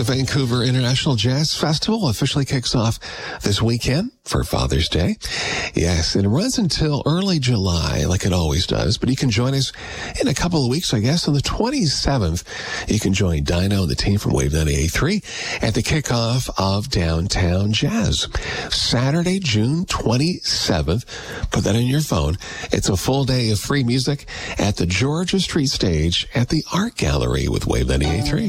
The Vancouver International Jazz Festival officially kicks off this weekend for Father's Day. Yes, and it runs until early July, like it always does. But you can join us in a couple of weeks, I guess. On the 27th, you can join Dino and the team from Wave 98.3 at the kickoff of Downtown Jazz. Saturday, June 27th. Put that in your phone. It's a full day of free music at the Georgia Street stage at the Art Gallery with Wave 98.3.